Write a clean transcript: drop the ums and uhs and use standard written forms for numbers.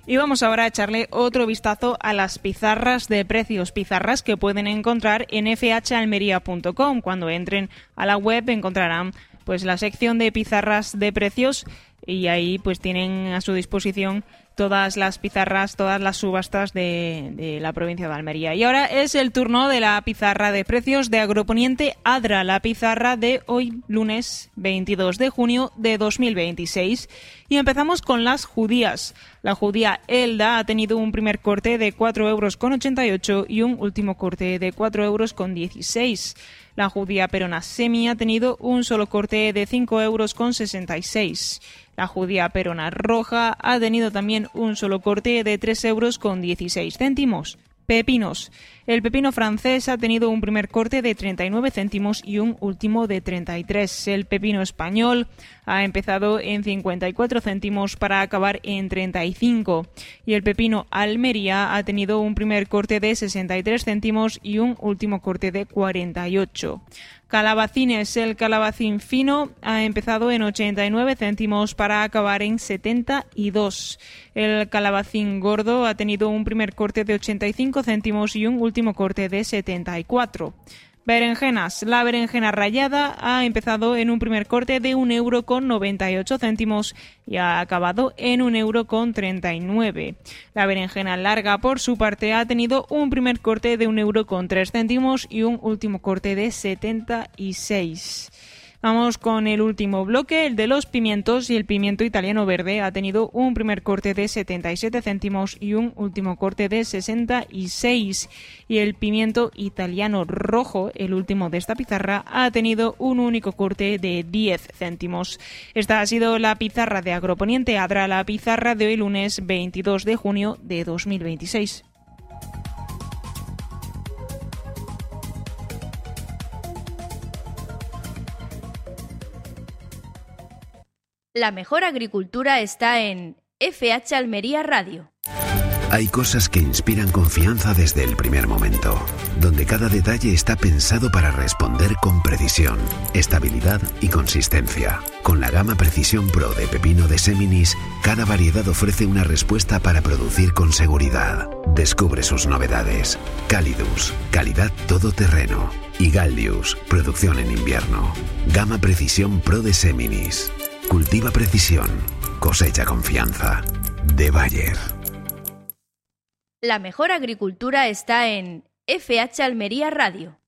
Y vamos ahora a echarle otro vistazo a las pizarras de precios, pizarras que pueden encontrar en fhalmería.com. Cuando entren a la web encontrarán pues la sección de pizarras de precios y ahí pues tienen a su disposición todas las pizarras, todas las subastas de la provincia de Almería. Y ahora es el turno de la pizarra de precios de Agroponiente Adra, la pizarra de hoy, lunes 22 de junio de 2026. Y empezamos con las judías. La judía Elda ha tenido un primer corte de 4,88 € y un último corte de 4,16 €. La judía Perona Semi ha tenido un solo corte de 5,66 €. La judía Perona Roja ha tenido también un solo corte de 3,16 €. Pepinos. El pepino francés ha tenido un primer corte de 39 céntimos y un último de 33. El pepino español ha empezado en 54 céntimos para acabar en 35. Y el pepino Almería ha tenido un primer corte de 63 céntimos y un último corte de 48. Calabacines. El calabacín fino ha empezado en 89 céntimos para acabar en 72. El calabacín gordo ha tenido un primer corte de 85 céntimos y un último corte de 74. Berenjenas. La berenjena rallada ha empezado en un primer corte de 1,98 € y ha acabado en 1,39 €. La berenjena larga, por su parte, ha tenido un primer corte de 1,03 € y un último corte de 76. Vamos con el último bloque, el de los pimientos, y el pimiento italiano verde ha tenido un primer corte de 77 céntimos y un último corte de 66. Y el pimiento italiano rojo, el último de esta pizarra, ha tenido un único corte de 10 céntimos. Esta ha sido la pizarra de Agroponiente Adra, la pizarra de hoy lunes 22 de junio de 2026. La mejor agricultura está en FH Almería Radio. Hay cosas que inspiran confianza desde el primer momento, donde cada detalle está pensado para responder con precisión, estabilidad y consistencia. Con la gama Precisión Pro de pepino de Seminis, cada variedad ofrece una respuesta para producir con seguridad. Descubre sus novedades. Calidus, calidad todoterreno. Y Gallius, producción en invierno. Gama Precisión Pro de Seminis. Cultiva precisión, cosecha confianza. De Bayer. La mejor agricultura está en FH Almería Radio.